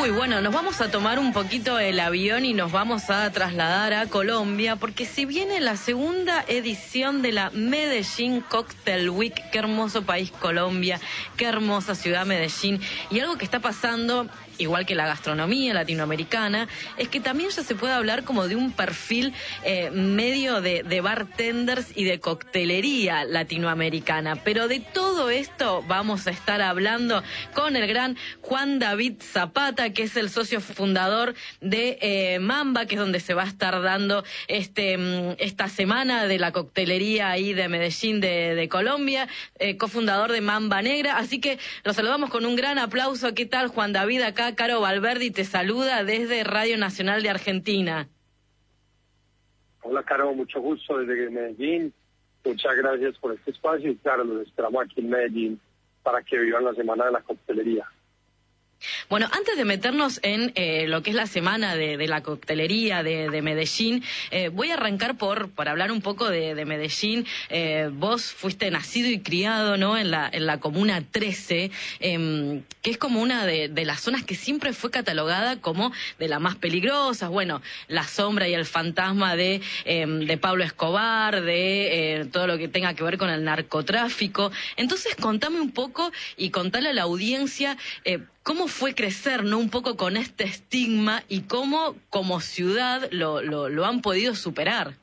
Uy, bueno, nos vamos a tomar un poquito el avión y nos vamos a trasladar a Colombia, porque si viene la segunda edición de la Medellín Cocktail Week, qué hermoso país Colombia, qué hermosa ciudad Medellín, y algo que está pasando, igual que la gastronomía latinoamericana, es que también ya se puede hablar como de un perfil medio de bartenders y de coctelería latinoamericana. Pero de todo esto vamos a estar hablando con el gran Juan David Zapata, que es el socio fundador de Mamba, que es donde se va a estar dando esta semana de la coctelería ahí de Medellín de Colombia, cofundador de Mamba Negra. Así que lo saludamos con un gran aplauso. ¿Qué tal, Juan David? Acá Caro Valverdi te saluda desde Radio Nacional de Argentina. Hola, Caro, mucho gusto desde Medellín. Muchas gracias por este espacio y claro, los esperamos aquí en Medellín para que vivan la Semana de la Coctelería. Bueno, antes de meternos en lo que es la semana de la coctelería de Medellín, voy a arrancar por hablar un poco de Medellín. Vos fuiste nacido y criado, ¿no?, en la Comuna 13, que es como una de las zonas que siempre fue catalogada como de las más peligrosas. Bueno, la sombra y el fantasma de Pablo Escobar, de todo lo que tenga que ver con el narcotráfico. Entonces, contame un poco y contale a la audiencia ¿cómo fue crecer, no, un poco con este estigma y cómo como ciudad lo han podido superar?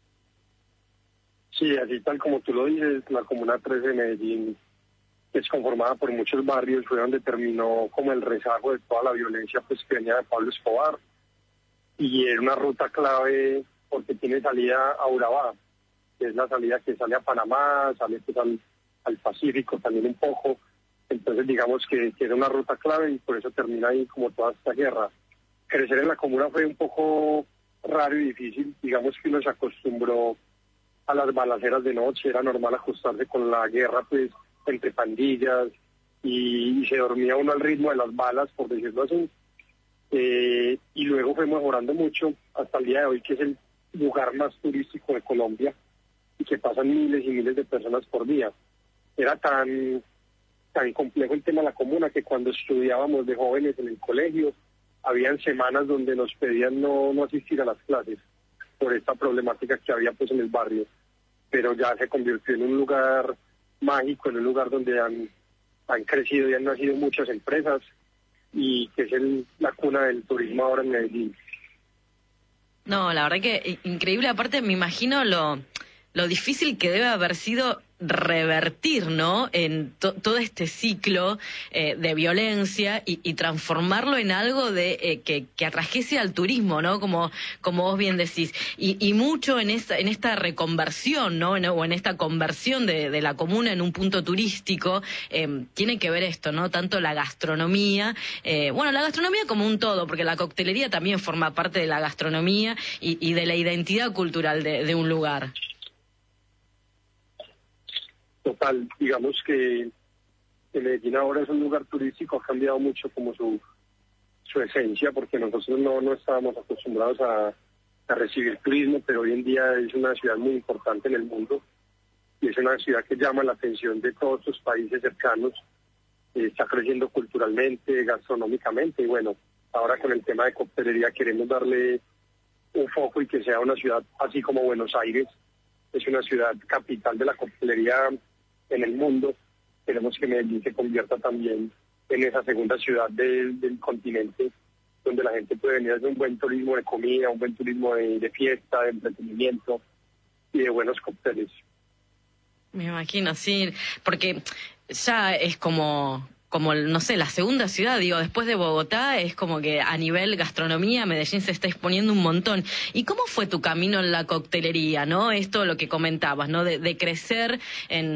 Sí, así tal como tú lo dices, la Comuna 13 de Medellín es conformada por muchos barrios, fue donde terminó como el rezago de toda la violencia pues que venía de Pablo Escobar, y era una ruta clave porque tiene salida a Urabá, que es la salida que sale a Panamá, sale pues al Pacífico también un poco. Entonces digamos que era una ruta clave y por eso termina ahí como toda esta guerra. Crecer en la comuna fue un poco raro y difícil, digamos que uno se acostumbró a las balaceras de noche, era normal ajustarse con la guerra pues entre pandillas y se dormía uno al ritmo de las balas, por decirlo así. Y luego fue mejorando mucho hasta el día de hoy, que es el lugar más turístico de Colombia y que pasan miles y miles de personas por día. Era tan complejo el tema de la comuna que cuando estudiábamos de jóvenes en el colegio, habían semanas donde nos pedían no asistir a las clases por esta problemática que había pues en el barrio, pero ya se convirtió en un lugar mágico, en un lugar donde han crecido y han nacido muchas empresas y que es la cuna del turismo ahora en Medellín. No, la verdad que increíble. Aparte me imagino lo difícil que debe haber sido revertir, ¿no?, en todo este ciclo de violencia y transformarlo en algo de que atrajese al turismo, ¿no?, como vos bien decís, y mucho en esta reconversión, ¿no?, o en esta conversión de la comuna en un punto turístico, tiene que ver esto, ¿no?, tanto la gastronomía, bueno, la gastronomía como un todo, porque la coctelería también forma parte de la gastronomía y de la identidad cultural de un lugar. Total, digamos que Medellín ahora es un lugar turístico, ha cambiado mucho como su esencia, porque nosotros no estábamos acostumbrados a recibir turismo, pero hoy en día es una ciudad muy importante en el mundo y es una ciudad que llama la atención de todos los países cercanos, está creciendo culturalmente, gastronómicamente, y bueno, ahora con el tema de coctelería queremos darle un foco y que sea una ciudad así como Buenos Aires, es una ciudad capital de la coctelería en el mundo. Queremos que Medellín se convierta también en esa segunda ciudad del continente, donde la gente puede venir a hacer un buen turismo de comida, un buen turismo de fiesta, de entretenimiento y de buenos cócteles. Me imagino, sí, porque ya es como no sé, la segunda ciudad, digo, después de Bogotá, es como que a nivel gastronomía Medellín se está exponiendo un montón. ¿Y cómo fue tu camino en la coctelería, no? Esto lo que comentabas, ¿no? De crecer en